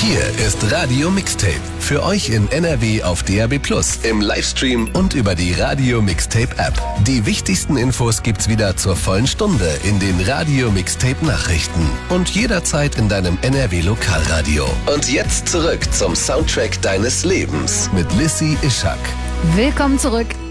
Hier ist Radio Mixtape. Für euch in NRW auf DAB+, im Livestream und über die Radio Mixtape App. Die wichtigsten Infos gibt's wieder zur vollen Stunde in den Radio Mixtape Nachrichten und jederzeit in deinem NRW Lokalradio. Und jetzt zurück zum Soundtrack deines Lebens mit Lissy Ischak. Willkommen zurück.